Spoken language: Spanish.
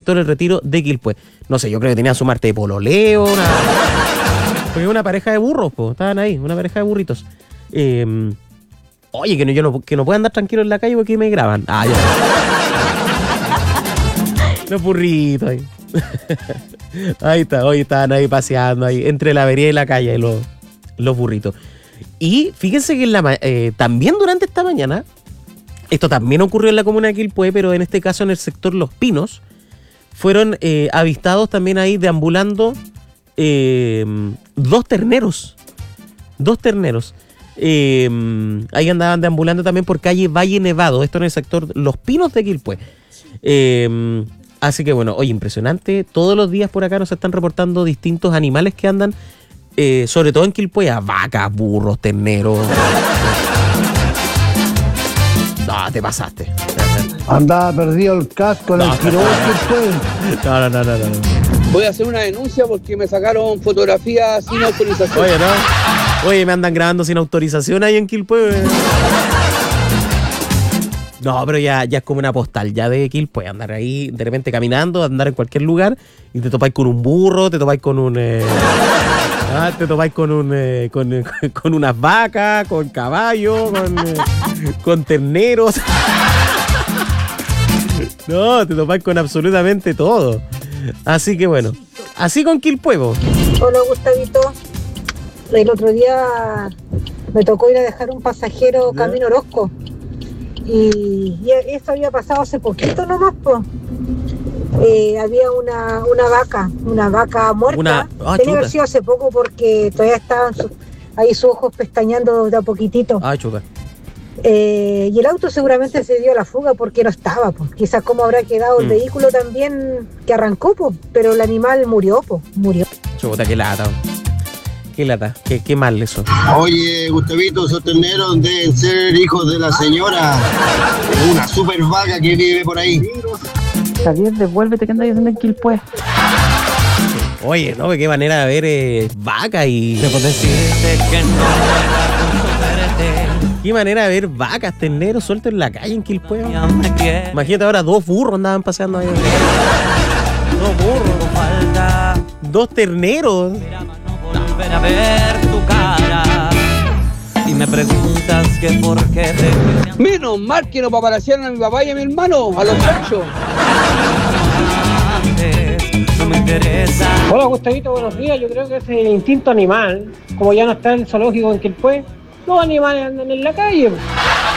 sector El Retiro de Quilpué. No sé, yo creo que tenían su martes de pololeo, porque una pareja de burros, po, estaban ahí, una pareja de burritos. Oye, que no puedo andar tranquilo en la calle porque me graban. Ah, ya. Los burritos ahí. Ahí está, hoy estaban ahí paseando ahí entre la vereda y la calle los burritos. Y fíjense que también durante esta mañana, esto también ocurrió en la comuna de Quilpué, pero en este caso en el sector Los Pinos, fueron avistados también ahí deambulando dos terneros. Ahí andaban deambulando también por calle Valle Nevado, esto en el sector Los Pinos de Quilpué. Así que bueno, oye, impresionante. Todos los días por acá nos están reportando distintos animales que andan, sobre todo en Quilpué, a vacas, burros, terneros. No, te pasaste. Andaba perdido el casco en el Quirón Quilpué. No. Voy a hacer una denuncia porque me sacaron fotografías sin autorización. Oye, ¿no? Oye, me andan grabando sin autorización ahí en Quilpué. No, pero ya es como una postal ya de Quilpué, andar ahí de repente caminando, andar en cualquier lugar y te topáis con un burro, te topáis con con unas vacas, con caballos, con terneros. No, te topáis con absolutamente todo. Así que bueno, así con Quilpué. Hola, Gustavito. El otro día me tocó ir a dejar un pasajero camino Orozco. Y eso había pasado hace poquito nomás, pues. Había una vaca muerta. Tenía que haber sido hace poco porque todavía estaban ahí sus ojos pestañeando de a poquitito. Chuca. Y el auto seguramente se dio a la fuga porque no estaba, pues. Quizás cómo habrá quedado el vehículo también que arrancó, pues. Pero el animal murió. Chuta, qué lata. Qué mal eso. Oye, Gustavito, esos terneros deben ser hijos de la señora. Una super vaca que vive por ahí. Javier, devuélvete, que andas haciendo en Quilpué. Oye, no, qué manera de ver vaca y... Qué manera de ver vacas, terneros sueltos en la calle en Quilpué. Imagínate ahora, 2 burros andaban paseando ahí. 2 burros. 2 terneros. A ver tu cara y me preguntas que por qué Menos mal que no paparazziaron a mi papá y a mi hermano, a los 8. no me interesa. Hola, Gustavito, buenos días. Yo creo que ese es el instinto animal. Como ya no está el zoológico en Quilpué, los animales andan en la calle.